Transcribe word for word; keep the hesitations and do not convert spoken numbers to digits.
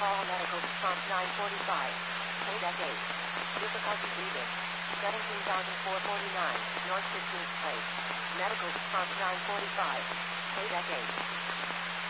Call medical response nine forty-five. Kodak eight. Difficulty breathing. seventeen thousand four hundred forty-nine, North fifteenth Place. Medical response nine forty-five. Kodak eight.